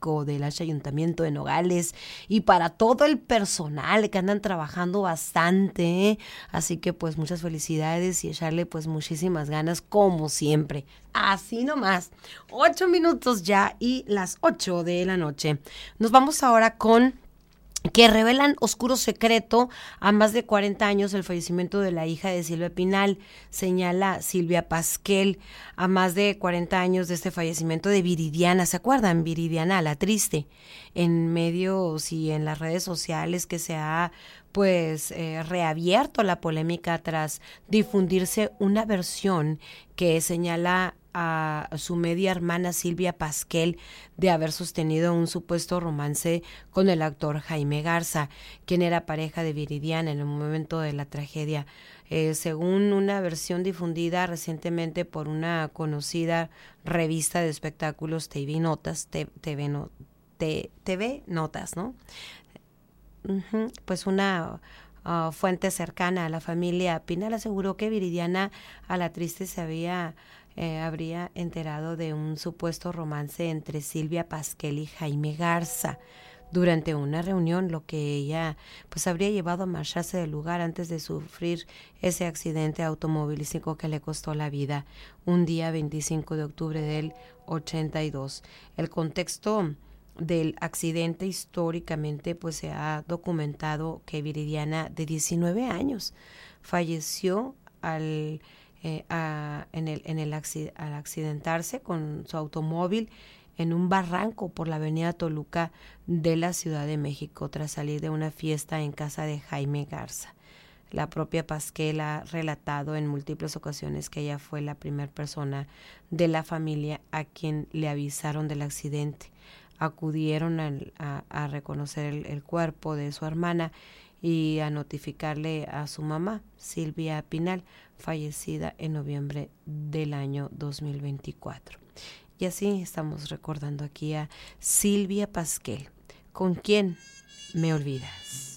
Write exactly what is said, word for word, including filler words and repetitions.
técnico del H Ayuntamiento de Nogales y para todo el personal que andan trabajando bastante, ¿eh? Así que pues muchas felicidades y echarle pues muchísimas ganas como siempre. Así nomás. Ocho minutos ya y las ocho de la noche. Nos vamos ahora con que revelan oscuro secreto a más de cuarenta años del fallecimiento de la hija de Silvia Pinal, señala Silvia Pasquel. A más de cuarenta años de este fallecimiento de Viridiana, ¿se acuerdan? Viridiana, la triste, en medios y en las redes sociales que se ha pues eh, reabierto la polémica tras difundirse una versión que señala a su media hermana Silvia Pasquel de haber sostenido un supuesto romance con el actor Jaime Garza, quien era pareja de Viridiana en el momento de la tragedia. Eh, según una versión difundida recientemente por una conocida revista de espectáculos T V Notas, T V, no, T V Notas, ¿no? Uh-huh, pues una uh, fuente cercana a la familia Pinal aseguró que Viridiana a la triste se había Eh, habría enterado de un supuesto romance entre Silvia Pasquel y Jaime Garza durante una reunión, lo que ella pues habría llevado a marcharse del lugar antes de sufrir ese accidente automovilístico que le costó la vida un día veinticinco de octubre del ochenta y dos. El contexto del accidente históricamente pues se ha documentado que Viridiana, de diecinueve años, falleció al Eh, a, en el, en el acc- al accidentarse con su automóvil en un barranco por la avenida Toluca de la Ciudad de México tras salir de una fiesta en casa de Jaime Garza. La propia Pasquel ha relatado en múltiples ocasiones que ella fue la primera persona de la familia a quien le avisaron del accidente. Acudieron al, a, a reconocer el, el cuerpo de su hermana y a notificarle a su mamá, Silvia Pinal, fallecida en noviembre del año dos mil veinticuatro. Y así estamos recordando aquí a Silvia Pasquel. ¿Con quién me olvidas?